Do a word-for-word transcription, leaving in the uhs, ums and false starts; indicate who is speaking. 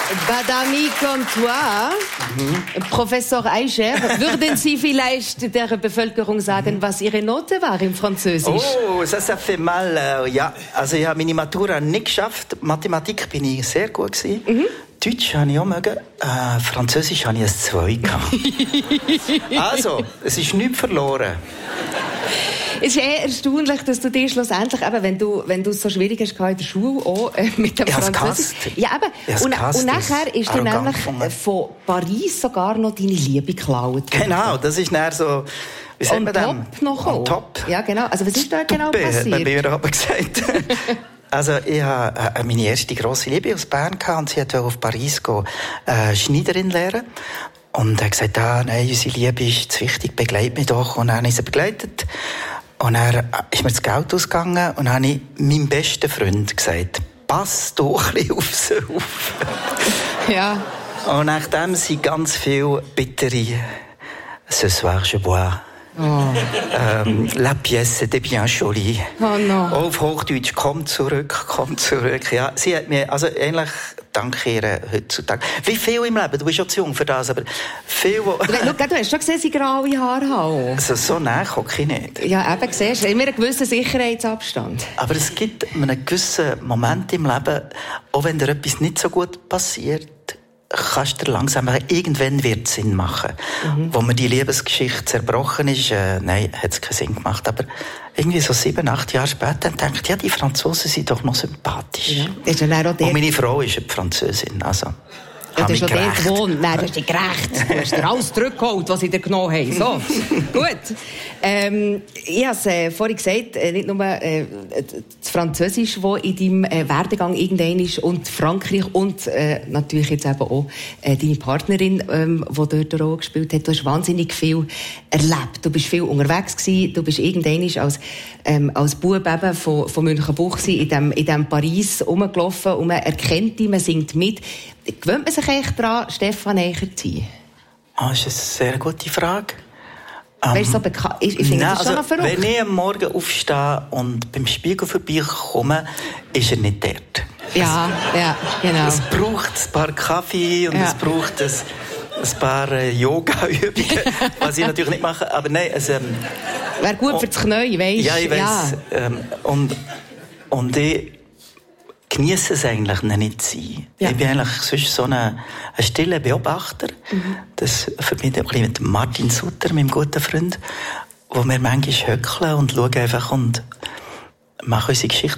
Speaker 1: Badami comme toi, mhm. Professor Eicher, würden Sie vielleicht der Bevölkerung sagen, was Ihre Note war im Französisch?
Speaker 2: Oh, das, das fait mal. Äh, ja, also ich habe meine Matura nicht geschafft. Mathematik bin ich sehr gut gewesen. Mhm. Deutsch habe ich auch mögen. Äh, Französisch habe ich ein zwei gehabt. Also, es ist nichts verloren.
Speaker 1: Es ist eher erstaunlich, dass du dir schlussendlich, eben, wenn du, wenn du es so schwierig hast in der Schule, auch äh, mit dem Französisch. Ja, eben. Und, und nachher ist dir nämlich gefunden. Von Paris sogar noch deine Liebe geklaut.
Speaker 2: Genau, das ist dann so, wie sagt man
Speaker 1: dem? On top noch. On top. Ja, genau. Also, was ist da genau passiert?
Speaker 2: Hat mir aber gesagt. Also, ich hatte meine erste grosse Liebe aus Bern gehabt und sie wollte auf Paris gehen, äh, Schneiderin lernen. Und er hat gesagt, ah, nein, unsere Liebe ist zu wichtig, begleite mich doch. Und dann habe ich sie begleitet. Und dann ist mir das Geld ausgegangen und dann habe ich meinem besten Freund gesagt, pass doch ein bisschen auf sie auf.
Speaker 1: Ja.
Speaker 2: Und nachdem sind ganz viele bittere «Ce soir je bois». Oh. Ähm, «La pièce était bien jolie».
Speaker 1: Oh no.
Speaker 2: Auf Hochdeutsch, komm zurück, komm zurück. Ja, sie hat mir, also eigentlich danke ihr heutzutage. Wie viel im Leben, du bist schon zu jung für das, aber viel, wo...
Speaker 1: Schau, du hast schon gesehen, sie graue Haare haben.
Speaker 2: Also so nah gucke ich nicht.
Speaker 1: Ja, eben, siehst du, immer einen gewissen Sicherheitsabstand.
Speaker 2: Aber es gibt einen gewissen Moment im Leben, auch wenn dir etwas nicht so gut passiert, kannst du dir langsam, irgendwann wird es Sinn machen. Mhm. Wo mir die Liebesgeschichte zerbrochen ist, äh, nein, hat es keinen Sinn gemacht. Aber irgendwie so sieben, acht Jahre später denke ich, ja, die Franzosen sind doch noch sympathisch. Ja.
Speaker 1: Ist ja auch
Speaker 2: und meine Frau ist eine Französin, also...
Speaker 1: Ja, du hast schon dort gewohnt. Nein, du hast dich gerecht. Du hast dir alles zurückgeholt, was sie dir genommen haben. So, gut. Ähm, ich habe es äh, vorhin gesagt, äh, nicht nur äh, das Französisch, das in deinem äh, Werdegang irgendein ist, und Frankreich und äh, natürlich jetzt eben auch äh, deine Partnerin, ähm, die dort eine Rolle gespielt hat. Du hast wahnsinnig viel erlebt. Du bist viel unterwegs gewesen. Du bist irgendein als, ähm, als Bub eben von, von Münchenbuchsee in dem, in dem Paris rumgelaufen und man erkennt dich, man singt mit. Gewöhnt man sich echt daran, Stefan Eicher zu sein?
Speaker 2: Ah, das ist eine sehr gute Frage.
Speaker 1: Weißt du, so bekannt? Ich, ich finde das schon
Speaker 2: also,
Speaker 1: noch verrückt.
Speaker 2: Wenn ich am Morgen aufstehe und beim Spiegel vorbeikomme, ist er nicht dort.
Speaker 1: Ja, es, ja, genau.
Speaker 2: Es braucht ein paar Kaffee und ja. es braucht ein, ein paar äh, Yoga-Übungen, was ich natürlich nicht mache. Aber nein, es... Ähm,
Speaker 1: wäre gut für das Knie, weißt du?
Speaker 2: Ja, ich weiss. Ja. Ähm, und, und ich... genieße es eigentlich nicht zu sein. Ja. Ich bin eigentlich sonst so ein, ein stiller Beobachter. Mhm. Das verbinde ich mit Martin Sutter, meinem guten Freund, wo wir manchmal höckeln und schauen einfach und machen unsere Geschichte